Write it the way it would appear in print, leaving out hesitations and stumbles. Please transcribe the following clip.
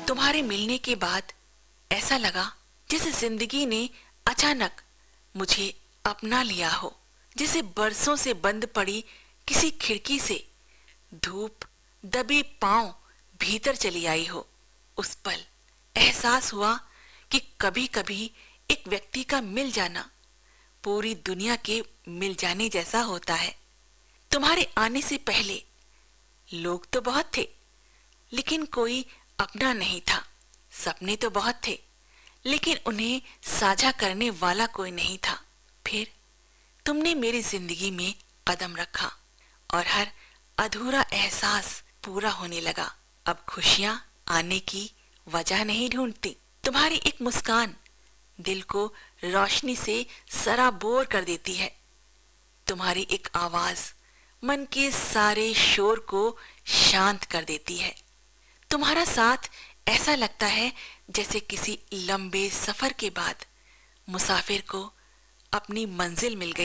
तुम्हारे मिलने के बाद ऐसा लगा जैसे जिंदगी ने अचानक मुझे अपना लिया हो, जैसे बरसों से बंद पड़ी किसी खिड़की से धूप दबे पांव भीतर चली आई हो। उस पल एहसास हुआ कि कभी कभी एक व्यक्ति का मिल जाना पूरी दुनिया के मिल जाने जैसा होता है। तुम्हारे आने से पहले लोग तो बहुत थे, लेकिन कोई अपना नहीं था। सपने तो बहुत थे, लेकिन उन्हें साझा करने वाला कोई नहीं था। फिर तुमने मेरी जिंदगी में कदम रखा और हर अधूरा एहसास पूरा होने लगा। अब खुशियां आने की वजह नहीं ढूंढती। तुम्हारी एक मुस्कान दिल को रोशनी से सराबोर कर देती है। तुम्हारी एक आवाज मन के सारे शोर को शांत कर देती है। तुम्हारा साथ ऐसा लगता है जैसे किसी लंबे सफर के बाद मुसाफिर को अपनी मंजिल मिल गई।